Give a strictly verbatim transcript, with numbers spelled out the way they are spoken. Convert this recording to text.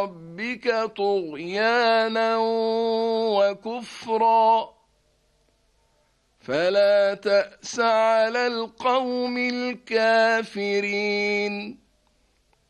ربك طغيانا وكفرا فلا تأس على القوم الكافرين